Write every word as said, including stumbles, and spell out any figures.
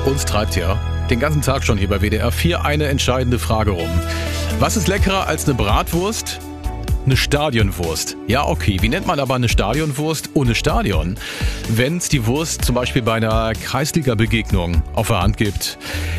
Uns treibt ja den ganzen Tag schon hier bei W D R vier eine entscheidende Frage rum. Was ist leckerer als eine Bratwurst? Eine Stadionwurst. Ja, okay. Wie nennt man aber eine Stadionwurst ohne Stadion? Wenn es die Wurst zum Beispiel bei einer Kreisliga-Begegnung auf der Hand gibt.